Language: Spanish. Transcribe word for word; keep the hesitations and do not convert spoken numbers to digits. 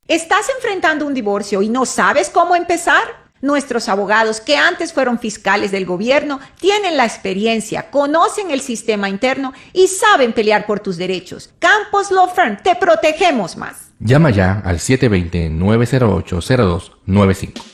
¿Estás enfrentando un divorcio y no sabes cómo empezar? Nuestros abogados, que antes fueron fiscales del gobierno, tienen la experiencia, conocen el sistema interno y saben pelear por tus derechos. Campos Law Firm, te protegemos más. Llama ya al siete dos cero, nueve cero ocho, cero dos nueve cinco.